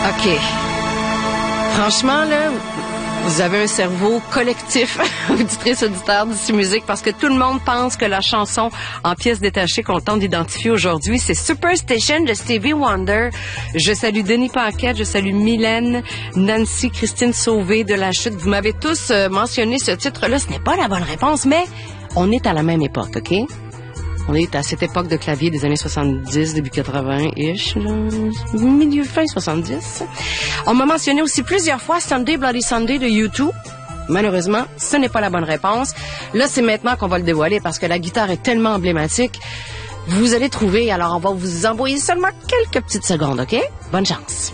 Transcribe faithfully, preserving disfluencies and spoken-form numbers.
OK. Franchement, là, vous avez un cerveau collectif, auditrice, auditeur d'ici musique, parce que tout le monde pense que la chanson en pièces détachées qu'on tente d'identifier aujourd'hui, c'est Superstition de Stevie Wonder. Je salue Denis Paquette, je salue Mylène, Nancy, Christine Sauvé de La Chute. Vous m'avez tous euh, mentionné ce titre-là. Ce n'est pas la bonne réponse, mais on est à la même époque, OK? On est à cette époque de clavier des années soixante-dix, début quatre-vingts-ish, milieu fin soixante-dix. On m'a mentionné aussi plusieurs fois Sunday Bloody Sunday de U deux. Malheureusement, ce n'est pas la bonne réponse. Là, c'est maintenant qu'on va le dévoiler parce que la guitare est tellement emblématique. Vous allez trouver, alors on va vous envoyer seulement quelques petites secondes, OK? Bonne chance.